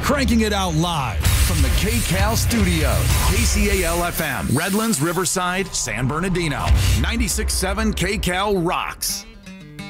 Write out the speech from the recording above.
cranking it out live from the KCAL studios. KCAL-FM, Redlands, Riverside, San Bernardino. 96.7 KCAL rocks.